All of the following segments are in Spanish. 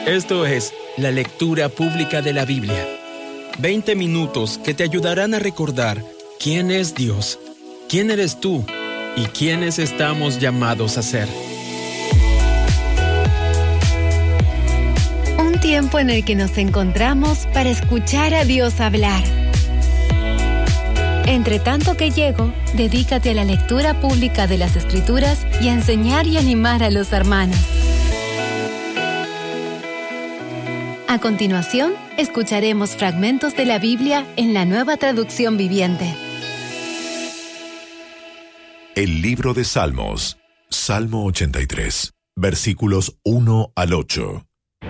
Esto es la lectura pública de la Biblia. 20 minutos que te ayudarán a recordar quién es Dios, quién eres tú y quiénes estamos llamados a ser. Un tiempo en el que nos encontramos para escuchar a Dios hablar. Entre tanto que llego, dedícate a la lectura pública de las Escrituras y a enseñar y animar a los hermanos. A continuación, escucharemos fragmentos de la Biblia en la Nueva Traducción Viviente. El libro de Salmos, Salmo 83, versículos 1 al 8.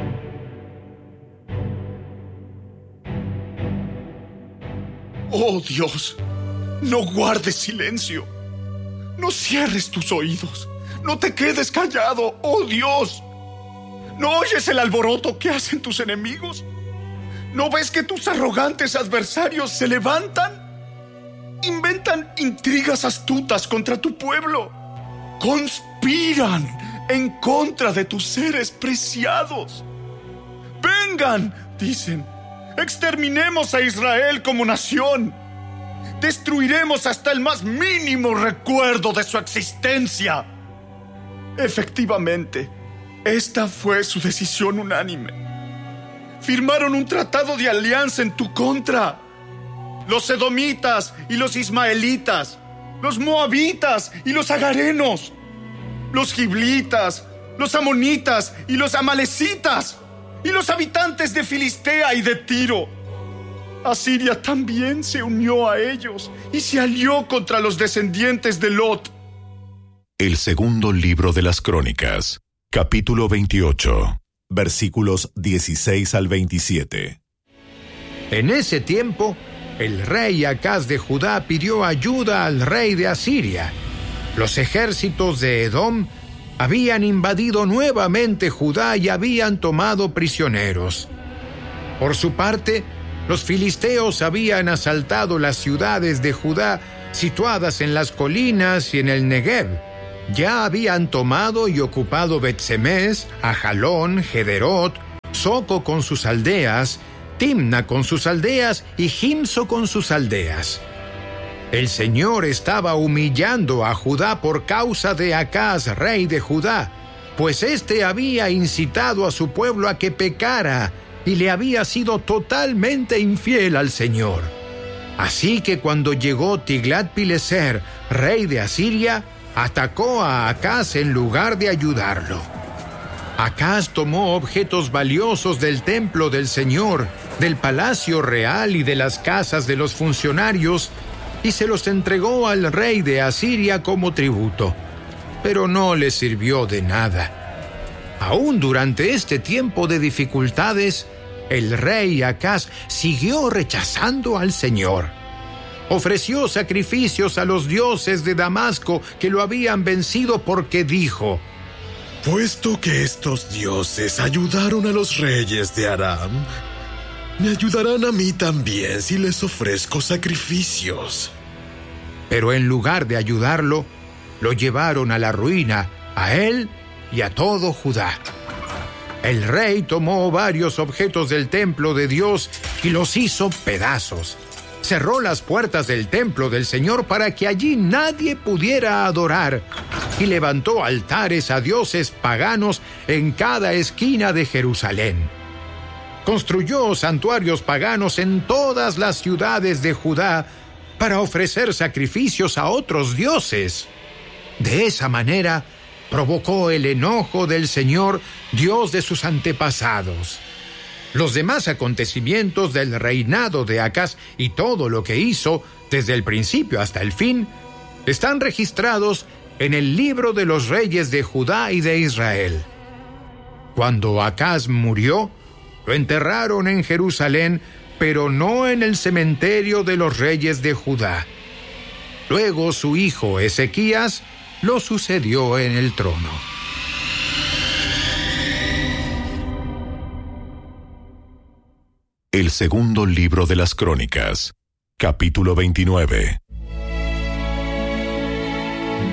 Oh Dios, no guardes silencio. No cierres tus oídos. No te quedes callado, oh Dios. ¿No oyes el alboroto que hacen tus enemigos? ¿No ves que tus arrogantes adversarios se levantan? Inventan intrigas astutas contra tu pueblo. Conspiran en contra de tus seres preciados. Vengan, dicen, exterminemos a Israel como nación. Destruiremos hasta el más mínimo recuerdo de su existencia. Efectivamente, esta fue su decisión unánime. Firmaron un tratado de alianza en tu contra. Los edomitas y los ismaelitas, los moabitas y los agarenos, los giblitas, los amonitas y los amalecitas, y los habitantes de Filistea y de Tiro. Asiria también se unió a ellos y se alió contra los descendientes de Lot. El segundo libro de las Crónicas, capítulo 28, versículos 16 al 27. En ese tiempo, el rey Acaz de Judá pidió ayuda al rey de Asiria. Los ejércitos de Edom habían invadido nuevamente Judá y habían tomado prisioneros. Por su parte, los filisteos habían asaltado las ciudades de Judá situadas en las colinas y en el Negev. Ya habían tomado y ocupado Bet-Semes, Ajalón, Gederot, Soco con sus aldeas, Timna con sus aldeas y Gimso con sus aldeas. El Señor estaba humillando a Judá por causa de Acaz, rey de Judá, pues éste había incitado a su pueblo a que pecara y le había sido totalmente infiel al Señor. Así que cuando llegó Tiglat-Pileser, rey de Asiria, atacó a Acaz en lugar de ayudarlo. Acaz tomó objetos valiosos del templo del Señor, del palacio real y de las casas de los funcionarios, y se los entregó al rey de Asiria como tributo, pero no le sirvió de nada. Aún durante este tiempo de dificultades, el rey Acaz siguió rechazando al Señor. Ofreció sacrificios a los dioses de Damasco que lo habían vencido porque dijo: puesto que estos dioses ayudaron a los reyes de Aram, me ayudarán a mí también si les ofrezco sacrificios. Pero en lugar de ayudarlo, lo llevaron a la ruina, a él y a todo Judá. El rey tomó varios objetos del templo de Dios y los hizo pedazos. Cerró las puertas del templo del Señor para que allí nadie pudiera adorar, y levantó altares a dioses paganos en cada esquina de Jerusalén. Construyó santuarios paganos en todas las ciudades de Judá para ofrecer sacrificios a otros dioses. De esa manera, provocó el enojo del Señor, Dios de sus antepasados. Los demás acontecimientos del reinado de Acaz y todo lo que hizo, desde el principio hasta el fin, están registrados en el libro de los reyes de Judá y de Israel. Cuando Acaz murió, lo enterraron en Jerusalén, pero no en el cementerio de los reyes de Judá. Luego su hijo Ezequías lo sucedió en el trono. El segundo libro de las Crónicas, capítulo 29.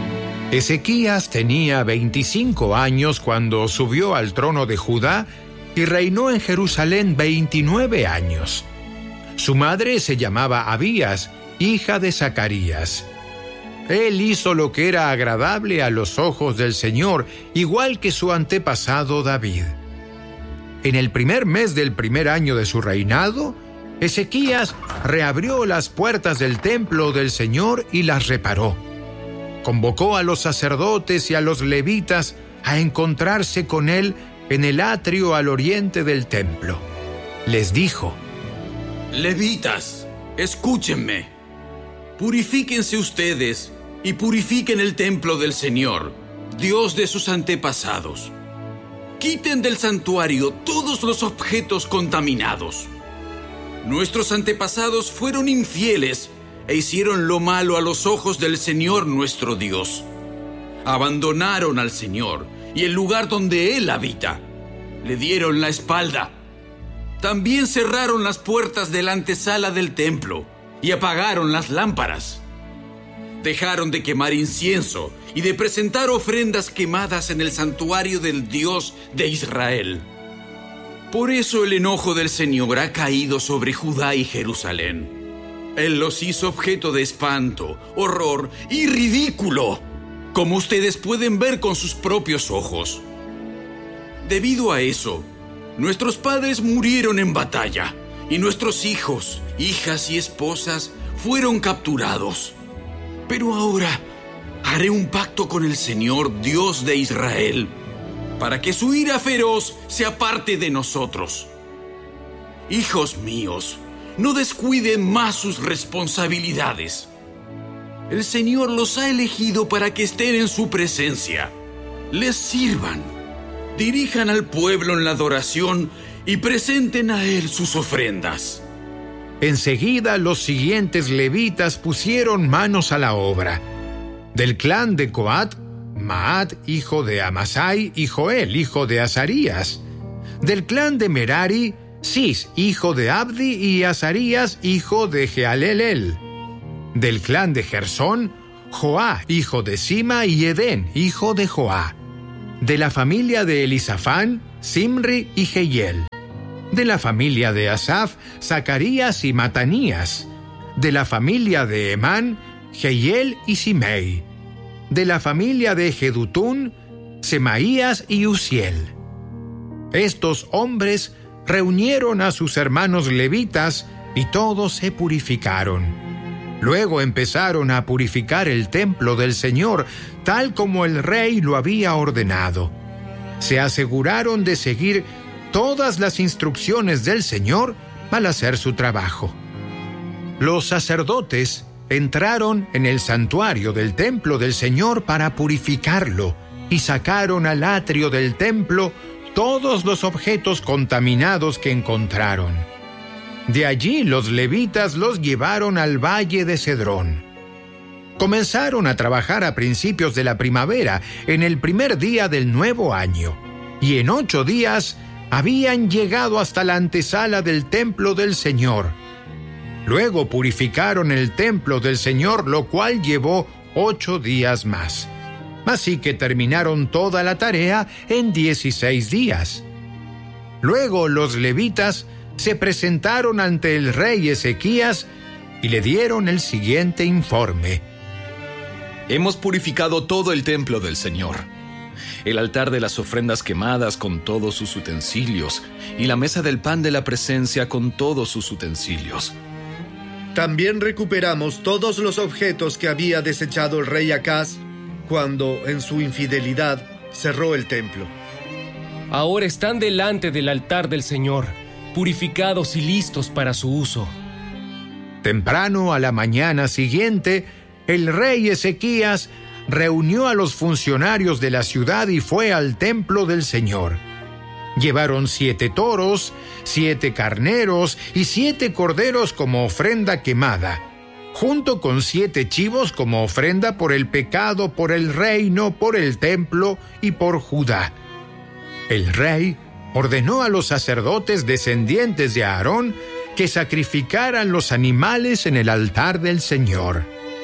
Ezequías tenía 25 años cuando subió al trono de Judá y reinó en Jerusalén 29 años. Su madre se llamaba Abías, hija de Zacarías. Él hizo lo que era agradable a los ojos del Señor, igual que su antepasado David. En el primer mes del primer año de su reinado, Ezequías reabrió las puertas del templo del Señor y las reparó. Convocó a los sacerdotes y a los levitas a encontrarse con él en el atrio al oriente del templo. Les dijo: Levitas, escúchenme. Purifíquense ustedes y purifiquen el templo del Señor, Dios de sus antepasados. Quiten del santuario todos los objetos contaminados. Nuestros antepasados fueron infieles e hicieron lo malo a los ojos del Señor nuestro Dios. Abandonaron al Señor y el lugar donde Él habita. Le dieron la espalda. También cerraron las puertas de la antesala del templo y apagaron las lámparas. Dejaron de quemar incienso y de presentar ofrendas quemadas en el santuario del Dios de Israel. Por eso el enojo del Señor ha caído sobre Judá y Jerusalén. Él los hizo objeto de espanto, horror y ridículo, como ustedes pueden ver con sus propios ojos. Debido a eso, nuestros padres murieron en batalla, y nuestros hijos, hijas y esposas fueron capturados. Pero ahora haré un pacto con el Señor, Dios de Israel, para que su ira feroz se aparte de nosotros. Hijos míos, no descuiden más sus responsabilidades. El Señor los ha elegido para que estén en su presencia. Les sirvan, dirijan al pueblo en la adoración y presenten a Él sus ofrendas. Enseguida los siguientes levitas pusieron manos a la obra. Del clan de Coat, Maat, hijo de Amasai, y Joel, hijo de Azarías. Del clan de Merari, Cis, hijo de Abdi, y Azarías, hijo de Jehalelel. Del clan de Gersón, Joá, hijo de Sima, y Edén, hijo de Joá. De la familia de Elisafán, Simri y Jehiel. De la familia de Asaf, Zacarías y Matanías. De la familia de Emán, Jehiel y Simei. De la familia de Jedutún, Semaías y Uziel. Estos hombres reunieron a sus hermanos levitas y todos se purificaron. Luego empezaron a purificar el templo del Señor, tal como el rey lo había ordenado. Se aseguraron de seguir todas las instrucciones del Señor al hacer su trabajo. Los sacerdotes entraron en el santuario del templo del Señor para purificarlo y sacaron al atrio del templo todos los objetos contaminados que encontraron. De allí los levitas los llevaron al valle de Cedrón. Comenzaron a trabajar a principios de la primavera, en el primer día del nuevo año, y en 8 días habían llegado hasta la antesala del templo del Señor. Luego purificaron el templo del Señor, lo cual llevó 8 días más. Así que terminaron toda la tarea en 16 días. Luego los levitas se presentaron ante el rey Ezequías y le dieron el siguiente informe. Hemos purificado todo el templo del Señor, el altar de las ofrendas quemadas con todos sus utensilios, y la mesa del pan de la presencia con todos sus utensilios. También recuperamos todos los objetos que había desechado el rey Acaz cuando, en su infidelidad, cerró el templo. Ahora están delante del altar del Señor, purificados y listos para su uso. Temprano a la mañana siguiente, el rey Ezequías reunió a los funcionarios de la ciudad y fue al templo del Señor. Llevaron 7 toros, 7 carneros y 7 corderos como ofrenda quemada, junto con 7 chivos como ofrenda por el pecado, por el reino, por el templo y por Judá. El rey ordenó a los sacerdotes descendientes de Aarón que sacrificaran los animales en el altar del Señor.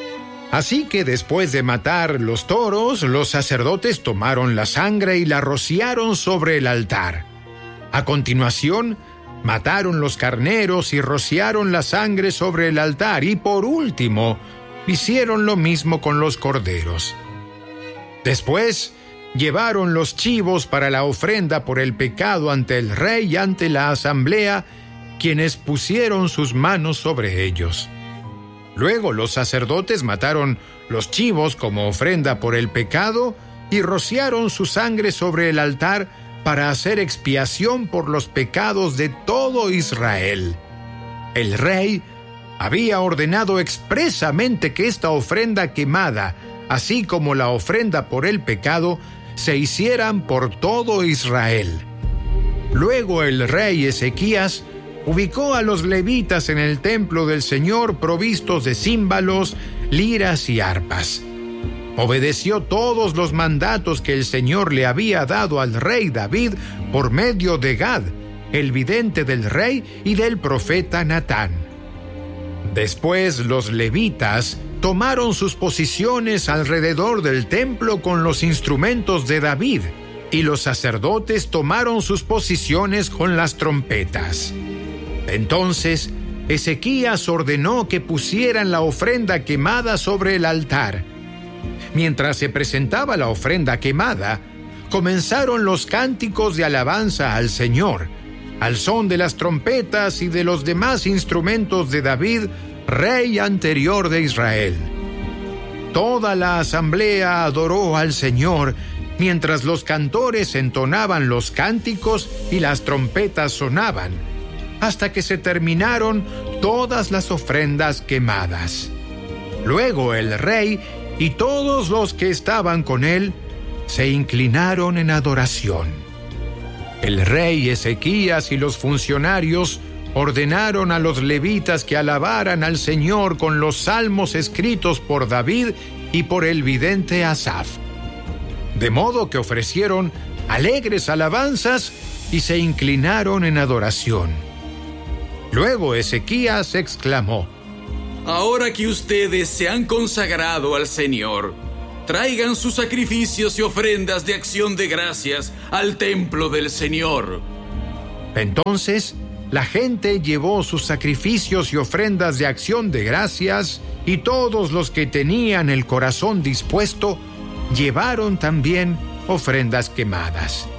Así que después de matar los toros, los sacerdotes tomaron la sangre y la rociaron sobre el altar. A continuación, mataron los carneros y rociaron la sangre sobre el altar, y por último, hicieron lo mismo con los corderos. Después, llevaron los chivos para la ofrenda por el pecado ante el rey y ante la asamblea, quienes pusieron sus manos sobre ellos. Luego los sacerdotes mataron los chivos como ofrenda por el pecado y rociaron su sangre sobre el altar para hacer expiación por los pecados de todo Israel. El rey había ordenado expresamente que esta ofrenda quemada, así como la ofrenda por el pecado, se hicieran por todo Israel. Luego el rey Ezequías ubicó a los levitas en el templo del Señor provistos de címbalos, liras y arpas. Obedeció todos los mandatos que el Señor le había dado al rey David por medio de Gad, el vidente del rey, y del profeta Natán. Después los levitas tomaron sus posiciones alrededor del templo con los instrumentos de David, y los sacerdotes tomaron sus posiciones con las trompetas. Entonces Ezequías ordenó que pusieran la ofrenda quemada sobre el altar. Mientras se presentaba la ofrenda quemada, comenzaron los cánticos de alabanza al Señor, al son de las trompetas y de los demás instrumentos de David, rey anterior de Israel. Toda la asamblea adoró al Señor, mientras los cantores entonaban los cánticos y las trompetas sonaban, hasta que se terminaron todas las ofrendas quemadas. Luego el rey y todos los que estaban con él se inclinaron en adoración. El rey Ezequías y los funcionarios ordenaron a los levitas que alabaran al Señor con los salmos escritos por David y por el vidente Asaf. De modo que ofrecieron alegres alabanzas y se inclinaron en adoración. Luego Ezequías exclamó: Ahora que ustedes se han consagrado al Señor, traigan sus sacrificios y ofrendas de acción de gracias al templo del Señor. Entonces la gente llevó sus sacrificios y ofrendas de acción de gracias, y todos los que tenían el corazón dispuesto llevaron también ofrendas quemadas.